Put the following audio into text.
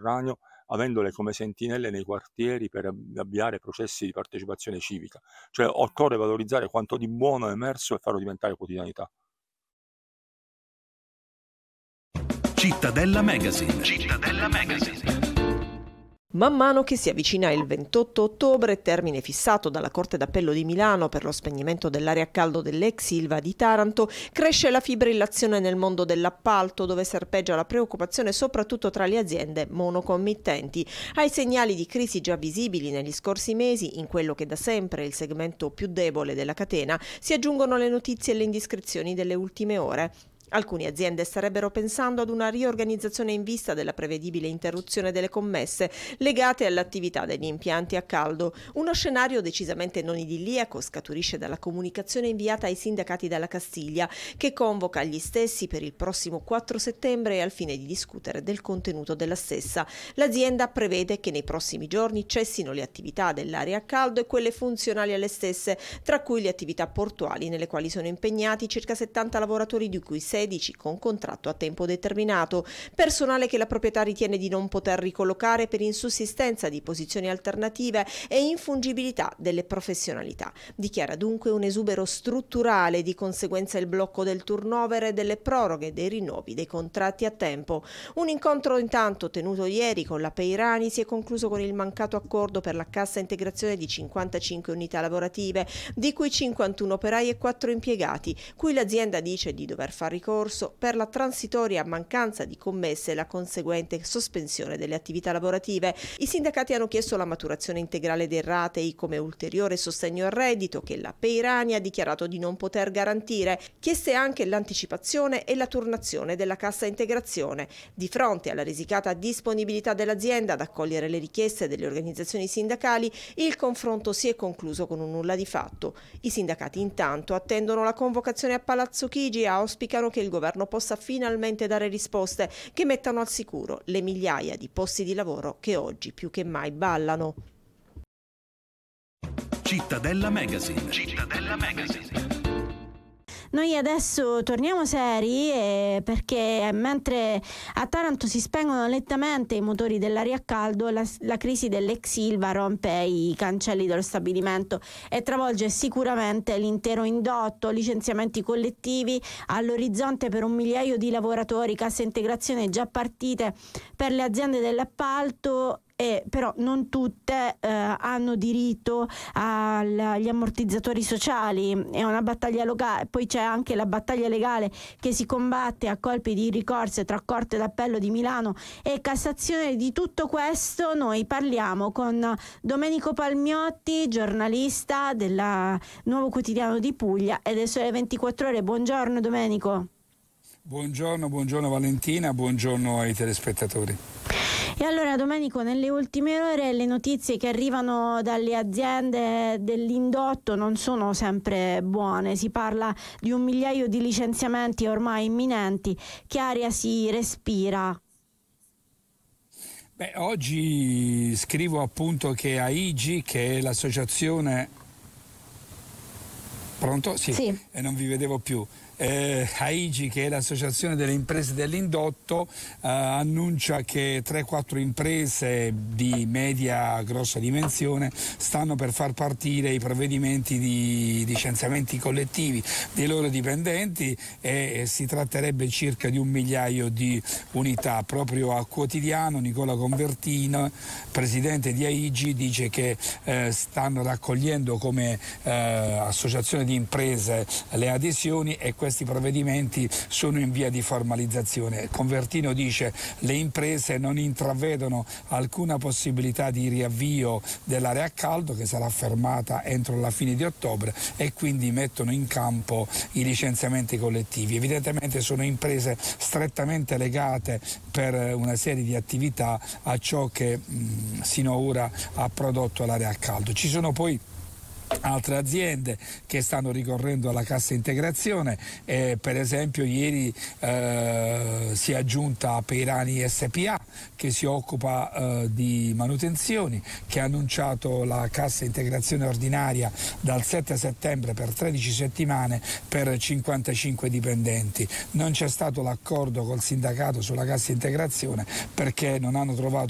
sotterraneo, avendole come sentinelle nei quartieri per avviare processi di partecipazione civica. Cioè occorre valorizzare quanto di buono è emerso e farlo diventare quotidianità. Cittadella Magazine. Cittadella Magazine. Man mano che si avvicina il 28 ottobre, termine fissato dalla Corte d'Appello di Milano per lo spegnimento dell'area a caldo dell'ex Ilva di Taranto, cresce la fibrillazione nel mondo dell'appalto, dove serpeggia la preoccupazione soprattutto tra le aziende monocommittenti. Ai segnali di crisi già visibili negli scorsi mesi, in quello che da sempre è il segmento più debole della catena, si aggiungono le notizie e le indiscrezioni delle ultime ore. Alcune aziende starebbero pensando ad una riorganizzazione in vista della prevedibile interruzione delle commesse legate all'attività degli impianti a caldo. Uno scenario decisamente non idilliaco scaturisce dalla comunicazione inviata ai sindacati dalla Castiglia, che convoca gli stessi per il prossimo 4 settembre al fine di discutere del contenuto della stessa. L'azienda prevede che nei prossimi giorni cessino le attività dell'area a caldo e quelle funzionali alle stesse, tra cui le attività portuali nelle quali sono impegnati circa 70 lavoratori, di cui 16 con contratto a tempo determinato, personale che la proprietà ritiene di non poter ricollocare per insussistenza di posizioni alternative e infungibilità delle professionalità. Dichiara dunque un esubero strutturale, di conseguenza il blocco del turnover e delle proroghe dei rinnovi dei contratti a tempo. Un incontro intanto tenuto ieri con la Peirani si è concluso con il mancato accordo per la cassa integrazione di 55 unità lavorative, di cui 51 operai e 4 impiegati, cui l'azienda dice di dover far ricorso per la transitoria mancanza di commesse e la conseguente sospensione delle attività lavorative. I sindacati hanno chiesto la maturazione integrale dei ratei come ulteriore sostegno al reddito, che la Peirani ha dichiarato di non poter garantire. Chieste anche l'anticipazione e la turnazione della cassa integrazione. Di fronte alla risicata disponibilità dell'azienda ad accogliere le richieste delle organizzazioni sindacali, il confronto si è concluso con un nulla di fatto. I sindacati intanto attendono la convocazione a Palazzo Chigi e auspicano che il governo possa finalmente dare risposte che mettano al sicuro le migliaia di posti di lavoro che oggi più che mai ballano. Cittadella Magazine. Cittadella Magazine. Noi adesso torniamo seri perché mentre a Taranto si spengono lentamente i motori dell'area a caldo, la crisi dell'ex Ilva rompe i cancelli dello stabilimento e travolge sicuramente l'intero indotto, licenziamenti collettivi all'orizzonte per 1 migliaio di lavoratori, casse integrazione già partite per le aziende dell'appalto. Però non tutte hanno diritto agli ammortizzatori sociali. È una battaglia locale, poi c'è anche la battaglia legale che si combatte a colpi di ricorsi tra Corte d'Appello di Milano e Cassazione. Di tutto questo noi parliamo con Domenico Palmiotti, giornalista del Nuovo Quotidiano di Puglia e del Sole 24 Ore. Buongiorno Domenico. Buongiorno Valentina, buongiorno ai telespettatori. E allora Domenico, nelle ultime ore le notizie che arrivano dalle aziende dell'indotto non sono sempre buone. Si parla di 1 migliaio di licenziamenti ormai imminenti. Che aria si respira? Oggi scrivo appunto che AIGI, che è l'associazione... Pronto? Sì. E non vi vedevo più. AIGI, che è l'associazione delle imprese dell'indotto, annuncia che 3-4 imprese di media grossa dimensione stanno per far partire i provvedimenti di licenziamenti collettivi dei loro dipendenti e si tratterebbe circa di 1 migliaio di unità. Proprio a Quotidiano Nicola Convertino, presidente di AIGI, dice che stanno raccogliendo come associazione di imprese le adesioni e questi provvedimenti sono in via di formalizzazione. Convertino dice: le imprese non intravedono alcuna possibilità di riavvio dell'area a caldo, che sarà fermata entro la fine di ottobre, e quindi mettono in campo i licenziamenti collettivi. Evidentemente sono imprese strettamente legate per una serie di attività a ciò che sino ora ha prodotto l'area a caldo. Ci sono poi altre aziende che stanno ricorrendo alla cassa integrazione, per esempio ieri si è aggiunta Peirani SPA, che si occupa di manutenzioni, che ha annunciato la cassa integrazione ordinaria dal 7 settembre per 13 settimane per 55 dipendenti. Non c'è stato l'accordo col sindacato sulla cassa integrazione perché non hanno trovato